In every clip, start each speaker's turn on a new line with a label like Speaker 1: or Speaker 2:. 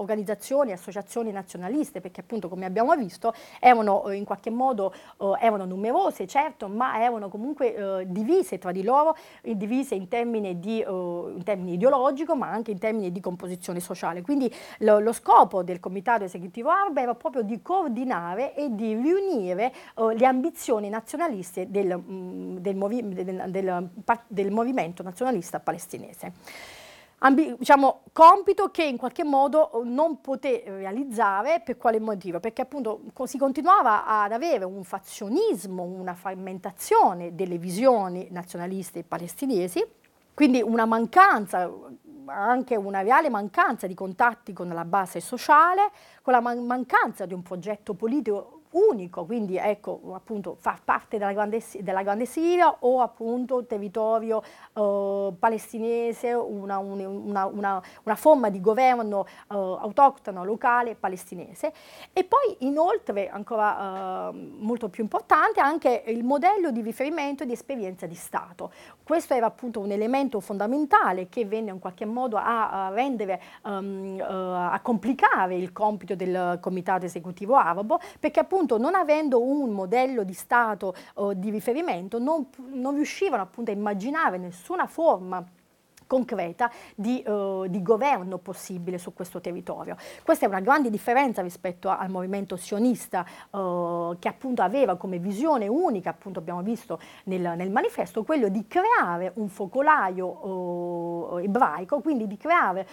Speaker 1: organizzazioni, associazioni nazionaliste, perché appunto, come abbiamo visto, erano in qualche modo erano numerose, certo, ma erano comunque divise tra di loro, divise in termini ideologico, ma anche in termini di composizione sociale. Quindi lo scopo del Comitato Esecutivo Arabo era proprio di coordinare e di riunire le ambizioni nazionaliste del movimento nazionalista palestinese. Diciamo, compito che in qualche modo non poté realizzare. Per quale motivo? Perché appunto si continuava ad avere un fazionismo, una frammentazione delle visioni nazionaliste palestinesi, quindi una mancanza, anche una reale mancanza di contatti con la base sociale, con la mancanza di un progetto politico unico, quindi ecco appunto far parte della grande Siria o appunto territorio palestinese, una forma di governo autoctono, locale, palestinese. E poi inoltre, ancora molto più importante, anche il modello di riferimento e di esperienza di Stato. Questo era appunto un elemento fondamentale che venne in qualche modo a rendere, a complicare il compito del Comitato Esecutivo Arabo, perché appunto non avendo un modello di Stato di riferimento non riuscivano appunto a immaginare nessuna forma concreta di governo possibile su questo territorio. Questa è una grande differenza rispetto al movimento sionista che appunto aveva come visione unica, appunto abbiamo visto nel manifesto, quello di creare un focolaio ebraico, quindi di creare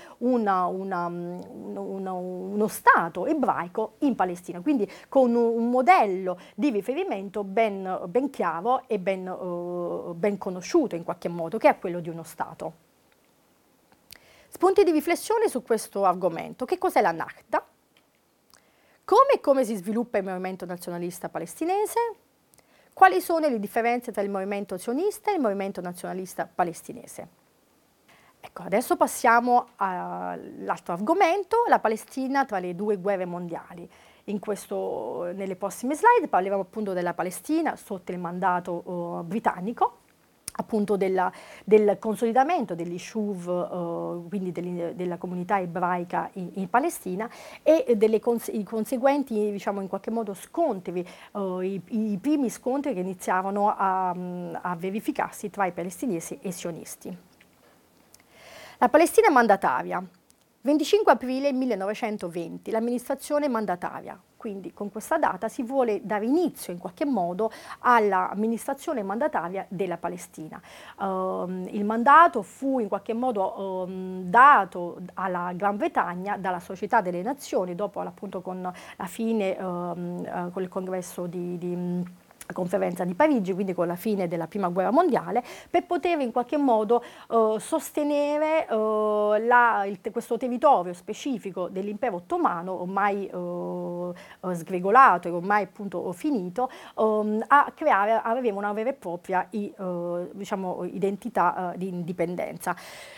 Speaker 1: uno Stato ebraico in Palestina, quindi con un modello di riferimento ben chiaro e ben conosciuto in qualche modo, che è quello di uno Stato. Spunti di riflessione su questo argomento. Che cos'è la Nakba? Come si sviluppa il movimento nazionalista palestinese? Quali sono le differenze tra il movimento sionista e il movimento nazionalista palestinese? Ecco, adesso passiamo all'altro argomento, la Palestina tra le due guerre mondiali. Nelle prossime slide parleremo appunto della Palestina sotto il mandato britannico, appunto del consolidamento degli Shuv, quindi della comunità ebraica in Palestina, e i conseguenti, diciamo, in qualche modo scontri, i primi scontri che iniziavano a verificarsi tra i palestinesi e i sionisti. La Palestina mandataria. 25 aprile 1920, l'amministrazione mandataria. Quindi con questa data si vuole dare inizio in qualche modo all'amministrazione mandataria della Palestina. Il mandato fu in qualche modo dato alla Gran Bretagna dalla Società delle Nazioni dopo appunto con la fine, con il congresso di Conferenza di Parigi, quindi con la fine della Prima Guerra Mondiale, per poter in qualche modo sostenere questo territorio specifico dell'impero ottomano, ormai sgregolato e ormai appunto finito, aveva una vera e propria diciamo, identità di indipendenza.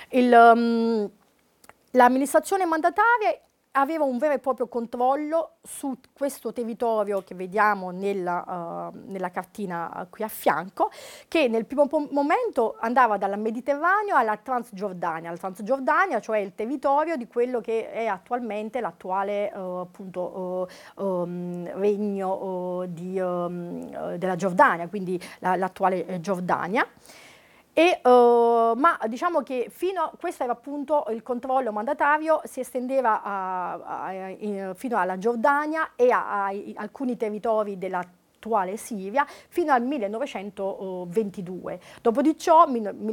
Speaker 1: L'amministrazione mandataria aveva un vero e proprio controllo su questo territorio che vediamo nella cartina qui a fianco, che nel primo momento andava dal Mediterraneo alla Transgiordania. La Transgiordania, cioè il territorio di quello che è attualmente l'attuale appunto regno della Giordania, quindi l'attuale Giordania. Ma diciamo che questo era appunto il controllo mandatario, si estendeva fino alla Giordania e a alcuni territori dell'attuale Siria fino al 1922. Dopo di ciò,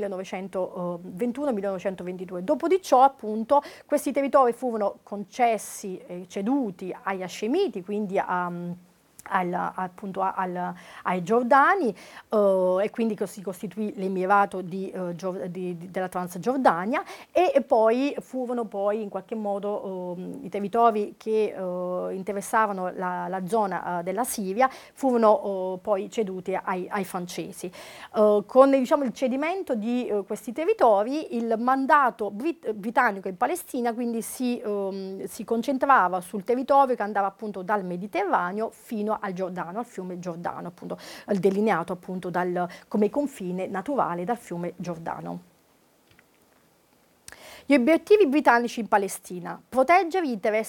Speaker 1: 1921-1922, dopo di ciò appunto questi territori furono concessi e ceduti agli Hascemiti, quindi appunto ai Giordani, e quindi si costituì l'Emirato della Transgiordania, e poi furono in qualche modo i territori che interessavano la zona della Siria furono poi ceduti ai francesi. Con diciamo, il cedimento di questi territori, il mandato britannico in Palestina quindi si concentrava sul territorio che andava appunto dal Mediterraneo fino al Giordano, al fiume Giordano, appunto, delineato appunto come confine naturale dal fiume Giordano. Gli obiettivi britannici in Palestina: proteggere gli interessi